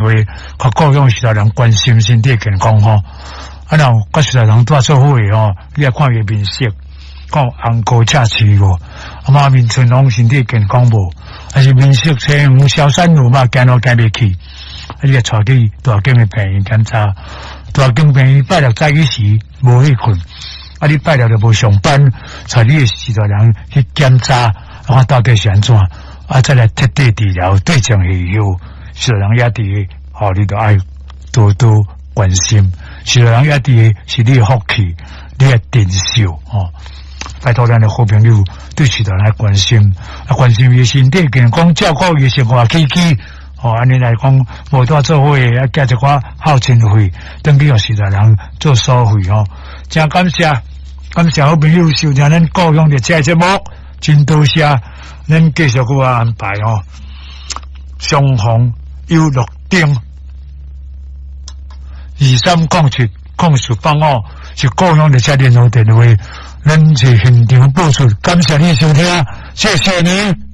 话，甲各样徐大人关心身体健康吼。啊，然后甲徐大人带做伙诶吼，你来看伊面色，讲红高赤气无，啊妈面春拢身体健康无，还是面色青小山路嘛，行路行袂去，啊你来带去大间诶病院检查，大间病院拜六早起时无去困，啊你拜六就无上班，带你诶徐大人去检查，看到底是安怎，啊再来彻底治疗，对症下药，徐大人也伫，吼你都爱多多关心。徐大人也伫是你的福气，你的珍惜哦。拜托咱的好朋友对徐大人关心，关心伊身体健康，照顾伊生活起居。哦，安尼来讲，无带做伙啊，加一寡孝亲费，等于互徐大人做收费哦。真感谢好朋友收听咱故乡的这节目，真多谢，咱继续给我安排哦。相逢有乐町。23070485是故乡的这联络电话，咱是现场播出，感谢你收听，谢谢你。